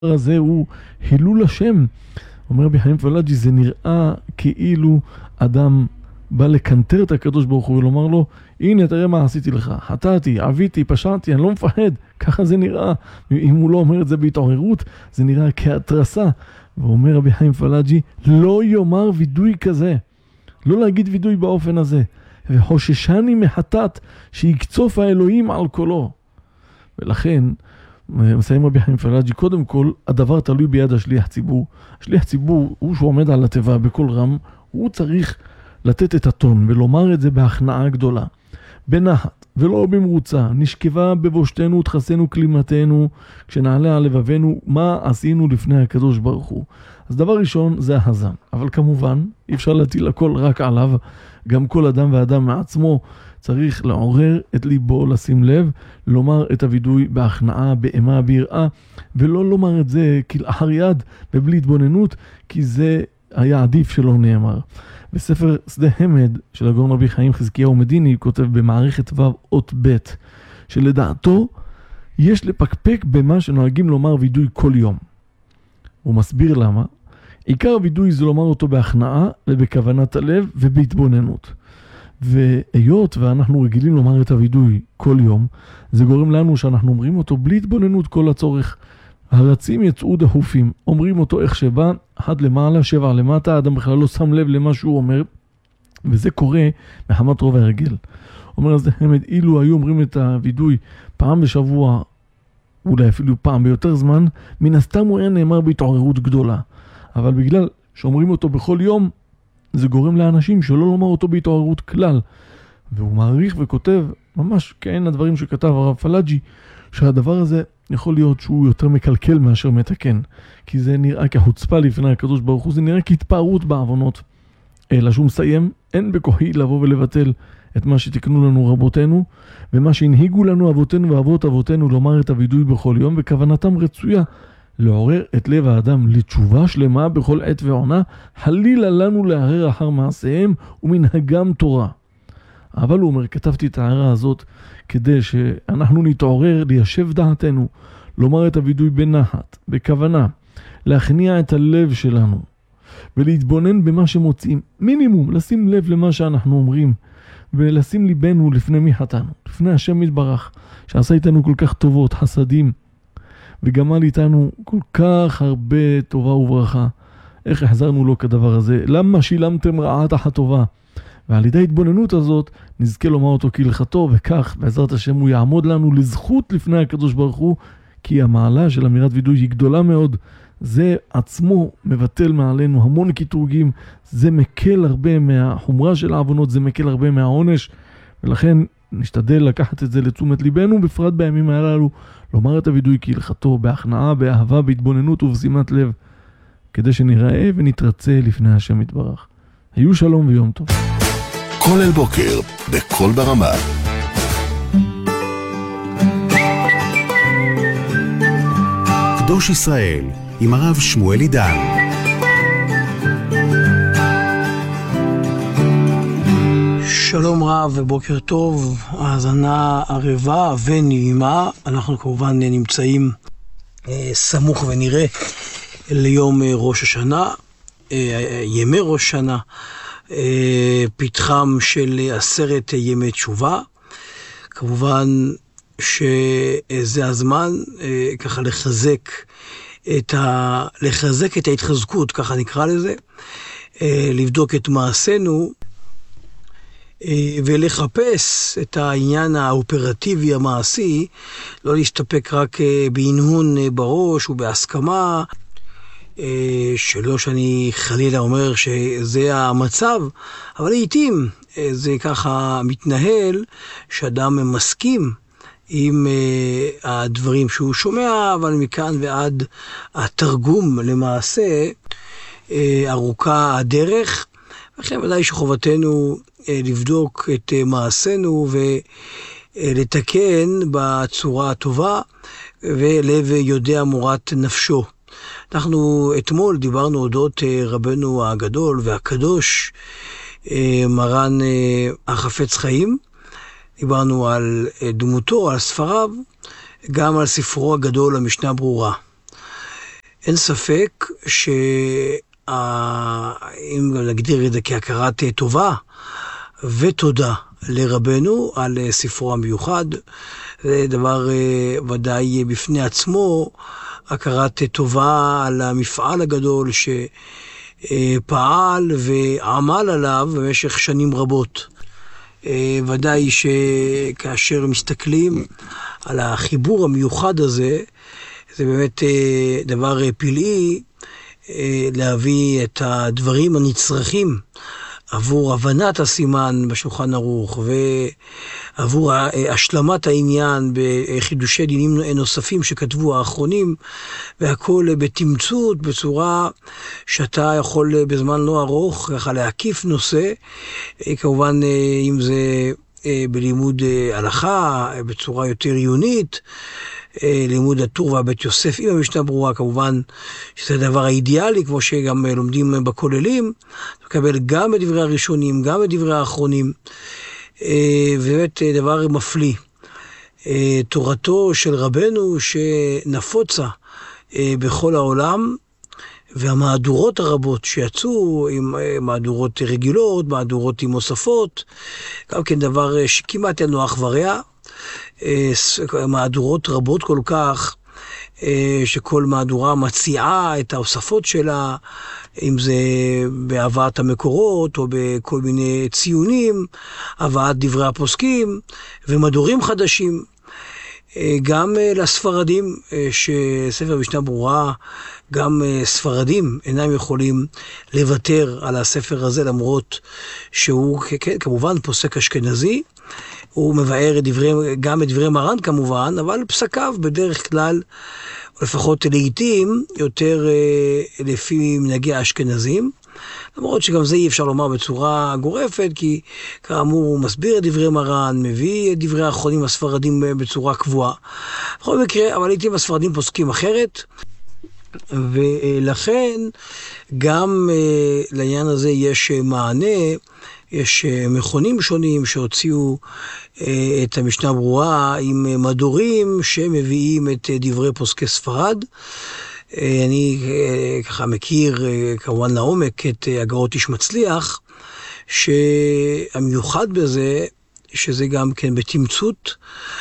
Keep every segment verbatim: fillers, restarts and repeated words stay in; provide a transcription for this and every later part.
הזה הוא הילול השם. אומר רבי חיים פלאג'י, זה נראה כאילו אדם בא לקנטר את הקדוש ברוך הוא ולומר לו, הנה תראה מה עשיתי לך, חטאתי, עביתי, פשעתי, אני לא מפחד. ככה זה נראה. אם הוא לא אומר את זה בהתעוררות, זה נראה כהתרסה. ואומר רבי חיים פלאג'י, לא יאמר וידוי כזה, לא להגיד וידוי באופן הזה. וחוששני מחטאת שיקצוף האלוהים על קולו. ולכן מסיים רבי חיים פלאג'י, קודם כל הדבר תלוי ביד השליח ציבור. השליח ציבור הוא שעומד על התיבה בכל רם, הוא צריך לתת את הטון ולומר את זה בהכנעה גדולה, בנחת ולא במרוצה. נשכבה בבושתנו ותחסנו כלימתנו, כשנעלה על לבבנו מה עשינו לפני הקדוש ברוך הוא. אז דבר ראשון זה ההזן, אבל כמובן אי אפשר להטיל הכל רק עליו. גם כל אדם ואדם מעצמו צריך לעורר את ליבו, לשים לב, לומר את הוידוי בהכנעה, באימה, ביראה, ולא לומר את זה כלאחר יד ובלי התבוננות, כי זה היה עדיף שלא נאמר. בספר שדה המד של הגאון רבי חיים חזקיהו מדיני כותב במערכת ו' אות ב', שלדעתו יש לפקפק במה שנוהגים לומר וידוי כל יום. הוא מסביר למה. עיקר וידוי זה לומר אותו בהכנעה ובכוונת הלב ובהתבוננות. והיות ואנחנו רגילים לומר את הוידוי כל יום, זה גורם לנו שאנחנו אומרים אותו בלי התבוננות כל הצורך. הרצים יצאו דחופים, אומרים אותו איך שבא, אחד למעלה, שבע למטה, האדם בכלל לא שם לב למה שהוא אומר, וזה קורה מחמת רוב ההרגל. אומר אז דהמד, אילו היו אומרים את הוידוי פעם בשבוע, אולי אפילו פעם ביותר זמן, מן הסתם הוא היה נאמר בהתעוררות גדולה. אבל בגלל שאומרים אותו בכל יום, זה גורם לאנשים שלא לומר אותו בהתעוררות כלל. והוא מעריך וכותב, ממש כאין הדברים שכתב הרב פלאג'י, שהדבר הזה יכול להיות שהוא יותר מקלקל מאשר מתקן. כי זה נראה כחוצפה לפני הקדוש ברוך הוא, זה נראה כהתפארות בעוונות. אלא שהוא מסיים, אין בכוחי לבוא ולבטל את מה שתקנו לנו רבותינו, ומה שהנהיגו לנו אבותינו ואבות אבותינו לומר את הוידוי בכל יום, וכוונתם רצויה לעורר את לב האדם לתשובה שלמה בכל עת ועונה, חלילה לנו להרר אחר מעשיהם ומנהגם תורה. אבל הוא אומר, כתבתי את הערה הזאת כדי שאנחנו נתעורר, ליישב דעתנו, לומר את הוידוי בנחת, בכוונה, להכניע את הלב שלנו, ולהתבונן במה שמוצאים. מינימום, לשים לב למה שאנחנו אומרים, ולשים ליבנו לפני מי חטאנו, לפני השם יתברך, שעשה איתנו כל כך טובות, חסדים, וגמל איתנו כל כך הרבה טובה וברכה. איך החזרנו לו כדבר הזה? למה שילמתם רעה תחת טובה? ועל ידי התבוננות הזאת נזכה לומר אותו כהלכתו, וכך בעזרת השם הוא יעמוד לנו לזכות לפני הקדוש ברוך הוא, כי המעלה של אמירת וידוי היא גדולה מאוד. זה עצמו מבטל מעלינו המון קיטורגים, זה מקל הרבה מהחומרה של העוונות, זה מקל הרבה מהעונש, ולכן נשתדל לקחת את זה לתשומת ליבנו, בפרט בימים הללו, לומר את הוידוי כהלכתו, בהכנעה, באהבה, בהתבוננות ובשימת לב, כדי שנראה ונתרצה לפני השם יתברך. היו שלום ויום טוב. כל אל בוקר, בכל ברמה. קדוש ישראל, עם הרב שמואל עידן. שלום רב ובוקר טוב, האזנה ערבה ונעימה. אנחנו כמובן נמצאים אה, סמוך ונראה ליום אה, ראש השנה, אה, ימי ראש השנה, אה, פתחם של עשרת ימי תשובה. כמובן שזה הזמן אה, ככה לחזק את ה... לחזק את ההתחזקות, ככה נקרא לזה, אה, לבדוק את מעשינו, ולחפש את העניין האופרטיבי המעשי, לא להסתפק רק בהנהון בראש ובהסכמה, שלא שאני חלילה אומר שזה המצב, אבל לעתים זה ככה מתנהל, שאדם מסכים עם הדברים שהוא שומע, אבל מכאן ועד התרגום למעשה ארוכה הדרך, לכן ודאי שחובתנו לבדוק את מעשינו ולתקן בצורה הטובה, ולב יודע מורת נפשו. אנחנו אתמול דיברנו אודות רבנו הגדול והקדוש, מרן החפץ חיים. דיברנו על דמותו, על ספריו, גם על ספרו הגדול, המשנה ברורה. אין ספק שאם גם נגדיר את זה כהכרת טובה ותודה לרבנו על ספרו המיוחד, זה דבר ודאי בפני עצמו, הכרת טובה על המפעל הגדול שפעל ועמל עליו במשך שנים רבות. ודאי שכאשר מסתכלים על החיבור המיוחד הזה, זה באמת דבר פלאי להביא את הדברים הנצרכים עבור הבנת הסימן בשולחן ערוך ועבור השלמת העניין בחידושי דינים נוספים שכתבו האחרונים, והכל בתמצות, בצורה שאתה יכול בזמן לא ארוך ככה להקיף נושא, כמובן אם זה בלימוד הלכה בצורה יותר עיונית, לימוד הטור והבית יוסף עם המשנה ברורה, כמובן שזה הדבר האידיאלי, כמו שגם לומדים בכוללים, לקבל גם את דברי הראשונים, גם את דברי האחרונים, ובאמת דבר מפליא. תורתו של רבנו שנפוצה בכל העולם, והמהדורות הרבות שיצאו, עם מהדורות רגילות, מהדורות עם מוספות, גם כן דבר שכמעט אין לו אח ורע, מהדורות רבות כל כך, שכל מהדורה מציעה את ההוספות שלה, אם זה בהבאת המקורות או בכל מיני ציונים, הבאת דברי הפוסקים ומדורים חדשים. גם לספרדים, שספר משנה ברורה, גם ספרדים אינם יכולים לוותר על הספר הזה, למרות שהוא כמובן פוסק אשכנזי. הוא מבאר את דברי, גם את דברי מרן כמובן, אבל פסקיו בדרך כלל, לפחות לעתים, יותר לפי מנהגי האשכנזים. למרות שגם זה אי אפשר לומר בצורה גורפת, כי כאמור הוא מסביר את דברי מרן, מביא את דברי האחרונים הספרדים בצורה קבועה. בכל מקרה, אבל לעתים הספרדים פוסקים אחרת, ולכן גם לעניין הזה יש מענה. יש מכונים שונים שהוציאו את המשנה ברורה עם מדורים שמביאים את דברי פוסקי ספרד. אני ככה מכיר כמובן לעומק את הגאות איש מצליח, שהמיוחד בזה שזה גם כן בתמצות,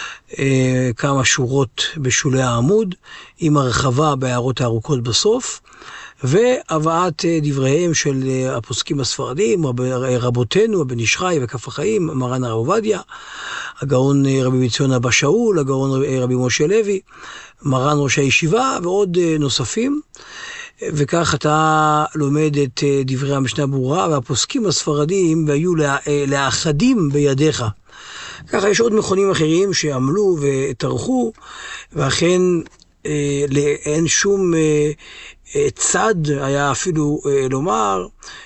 כמה שורות בשולי העמוד עם הרחבה בהערות הארוכות בסוף, והבאת דבריהם של הפוסקים הספרדים, רב, רבותינו, הבן איש חי וכף החיים, מרן הרב עובדיה, הגאון רבי ציון אבא שאול, הגאון רבי משה לוי, מרן ראש הישיבה ועוד נוספים. וכך אתה לומד את דברי המשנה ברורה, והפוסקים הספרדים והיו לאחדים בידיך. ככה יש עוד מכונים אחרים שעמלו וטרחו, ואכן אין שום צד היה אפילו לומר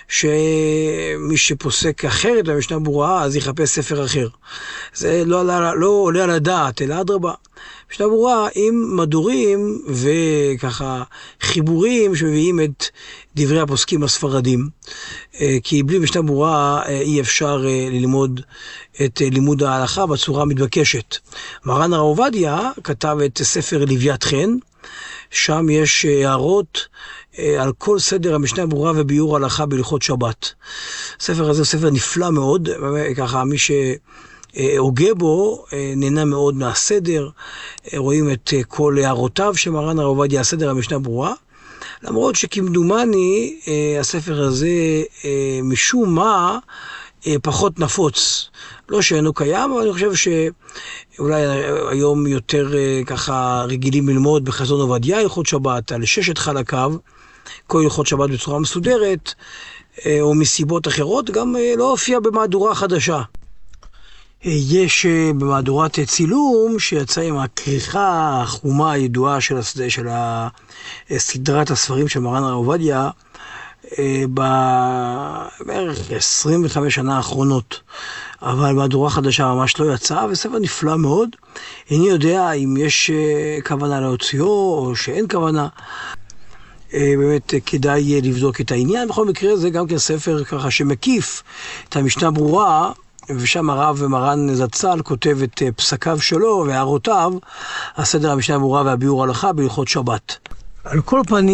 שמי שפוסק אחרת במשנה ברורה אז יחפש ספר אחר. זה לא, לא, לא עולה על הדעת, אלא אדרבה. משנה ברורה עם מדורים וככה חיבורים שמביאים את דברי הפוסקים הספרדים, כי בלי משנה ברורה אי אפשר ללמוד את לימוד ההלכה בצורה מתבקשת. מרן הרב עובדיה כתב את ספר לוויית חן, שם יש הערות על כל סדר המשנה ברורה וביאור הלכה בהלכות שבת. הספר הזה הוא ספר נפלא מאוד, ככה מי שהוגה בו נהנה מאוד מהסדר, רואים את כל הערותיו שמרן הרב עובדיה על סדר המשנה ברורה, למרות שכמדומני הספר הזה משום מה פחות נפוץ. לא שאינו קיים, אבל אני חושב שאולי היום יותר ככה רגילים ללמוד בחזון עובדיה הלכות שבת, על ששת חלקיו, כל הלכות שבת בצורה מסודרת, או מסיבות אחרות, גם לא הופיע במהדורה חדשה. יש במהדורת צילום שיצא עם הכריכה החומה הידועה של, הסד... של סדרת הספרים של מרן הרב עובדיה, בערך עשרים וחמש שנה האחרונות, אבל מהדורה חדשה ממש לא יצאה, וספר נפלא מאוד. איני יודע אם יש כוונה להוציאו או שאין כוונה. באמת כדאי לבדוק את העניין. בכל מקרה זה גם כן ספר ככה שמקיף את המשנה ברורה, ושם הרב ומרן זצ"ל כותב את פסקיו שלו והערותיו, הסדר המשנה ברורה והביאור הלכה בהלכות שבת. על כל פנים